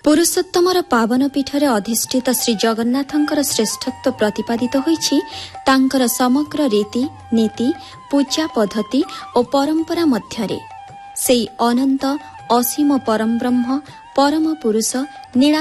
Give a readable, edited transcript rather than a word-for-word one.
पुरुषोत्तमर पावन पीठरे अधिष्ठित श्री जगन्नाथंकर श्रेष्ठत्व प्रतिपादित होईछि तांकर समग्र रीति नीति पूजा पद्धति और परंपरा मध्यरे सेई अनंत असीम परम ब्रह्म परम पुरुष नीला